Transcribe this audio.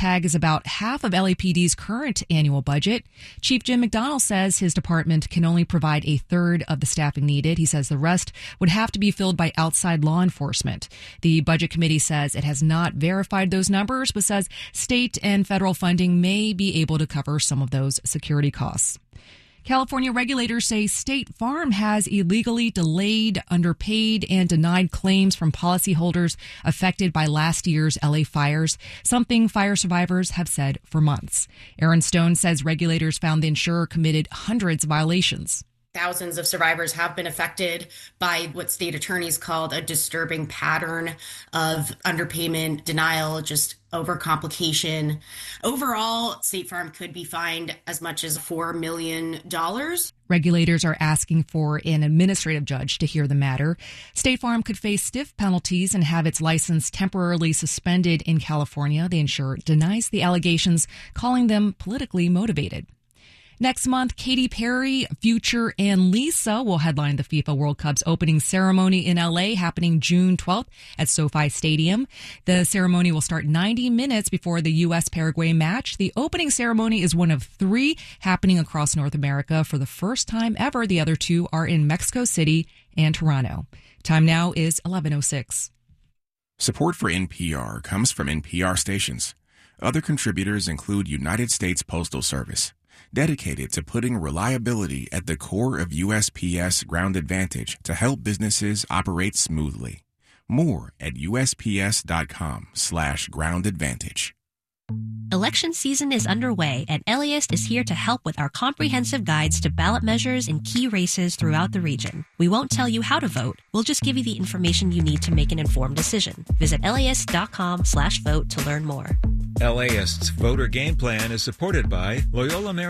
tag is about half of LAPD's current annual budget. Chief Jim McDonald says his department can only provide a third of the staffing needed. He says the rest would have to be filled by outside law enforcement. The Budget Committee says it has not verified those numbers, but says state and federal funding may be able to cover some of those security costs. California regulators say State Farm has illegally delayed, underpaid, and denied claims from policyholders affected by last year's LA fires, something fire survivors have said for months. Aaron Stone says regulators found the insurer committed hundreds of violations. Thousands of survivors have been affected by what state attorneys called a disturbing pattern of underpayment, denial, just overcomplication. Overall, State Farm could be fined as much as $4 million. Regulators are asking for an administrative judge to hear the matter. State Farm could face stiff penalties and have its license temporarily suspended in California. The insurer denies the allegations, calling them politically motivated. Next month, Katy Perry, Future, and Lisa will headline the FIFA World Cup's opening ceremony in LA, happening June 12th at SoFi Stadium. The ceremony will start 90 minutes before the U.S.-Paraguay match. The opening ceremony is one of 3 happening across North America for the first time ever. The other 2 are in Mexico City and Toronto. Time now is 11:06. Support for NPR comes from NPR stations. Other contributors include United States Postal Service, dedicated to putting reliability at the core of USPS Ground Advantage to help businesses operate smoothly. More at USPS.com/Ground Advantage. Election season is underway, and LAist is here to help with our comprehensive guides to ballot measures in key races throughout the region. We won't tell you how to vote. We'll just give you the information you need to make an informed decision. Visit LAist.com/vote to learn more. LAist's voter game plan is supported by Loyola Marymount